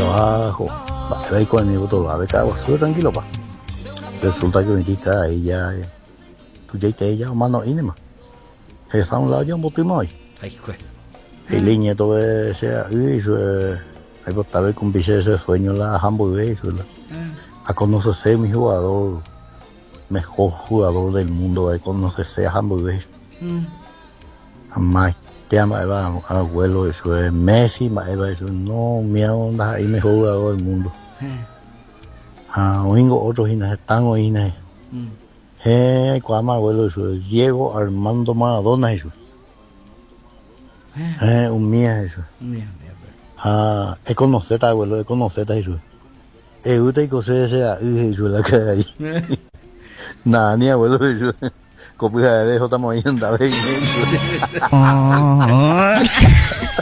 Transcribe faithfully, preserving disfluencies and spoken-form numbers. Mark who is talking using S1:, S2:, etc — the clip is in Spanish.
S1: trabajo, va a ir con mi voto, va a ver cago, estoy tranquilo, pa. Resulta que me quita ahí ya, tú ya te ya mano inema. Está a un lado ya un bote más.
S2: Ay, güey.
S1: El niño todo ese, eso, ahí por tal vez con ese sueño la hamburguesa, a conocer mi jugador, mejor jugador del mundo, a conocer a hamburguesa. Jamás. Te ama Eva, abuelo, eso es Messi, Eva, eso no, mi onda, ahí mejor jugador del mundo. Ah, oingo otros hines, están oines. Eh, cuama abuelo, eso es Diego Armando Maradona, eso. Eh, un mía, eso. Ah, es conoceta, abuelo, es conoceta, eso. Eh, usted conoce ese, eso, la que hay. Nada, ni abuelo, eso. Copia de eso estamos ahí en la vez.